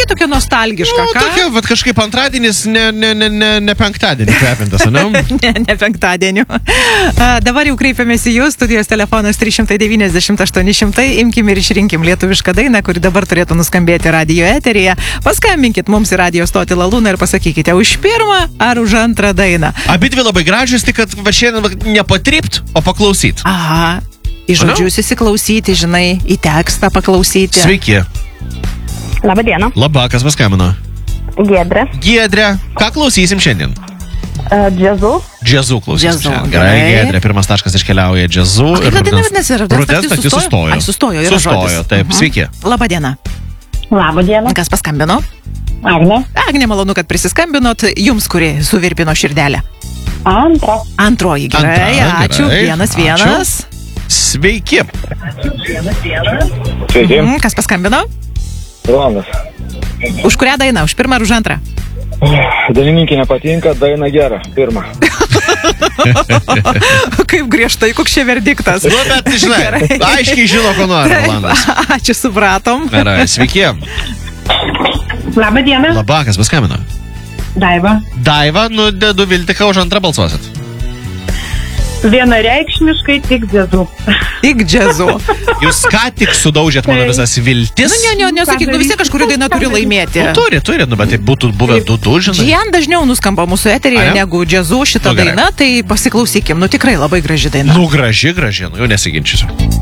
tokia nostalgiška, ką? Tokia, vat kažkaip antradienis, ne penktadienį kvepintas, ne? Ne penktadieniu. Dabar jau kreipiamės į jūs, studijos telefonas 390-800, imkim ir išrinkim lietuvišką dainą, kuri dabar turėtų nuskambėti radijo eteryje. Paskambinkit mums į radijo stotį Lalūną ir pasakykite, už pirmą ar už antrą dainą. Abidvi labai gražios, tik kad va šiandien nepatript, o paklausyt. Aha, į žodžius įsiklausyti, žinai, į tekstą paklausyti. Sveiki. Labą dieną. Labą, kas paskambino? Giedrė. Giedrė, ką klausysim šiandien? Džiazu. Džiazu klausysim Džiazu, šiandien. gerai. Gerai, Giedrė, pirmas taškas iškeliauja džiazu. Kaip ta daina vadinasi? Rudens naktis sustojo. Ai, sustojo, yra žodis. Sustojo, taip, sveiki. Labą dieną. Labą dieną. Kas paskambino? Agnė. Agnė, malonu, kad prisiskambinot. Jums, kuri suvirpino širdelę. Antra. Antroji, gerai, Antra, ačiū. gerai, 1-1. Sveiki. Sveiki, Kas paskambino? Rolandas. Už kurią dainą? Už pirmą ar už antrą? Dainininkė nepatinka, daina gera. Pirma. Kaip griežtai, koks čia verdiktas. Nu, bet, žinai, Gerai. aiškiai žino, ko nori, Rolandas. Ačiū, supratom. Gerai, sveiki. Labą dieną. Labą, kas paskambino? Daiva. Daiva, nu, dedu viltį, ką už antrą balsuosit. Vienareikšmiškai tik džiazu. Tik džiazu. Jūs ką tik sudaužėt mano visas viltis. Nesakyk, nu vis tiek kažkuri daina turi laimėti. Nu, turi, nu, bet tai būtų buvę du, žinai. Džian dažniau nuskamba mūsų eteryje negu džiazu šitą Nu, gerai. dainą, tai pasiklausykim. Nu tikrai labai graži daina. Nu, graži, nu, jau nesiginčysiu.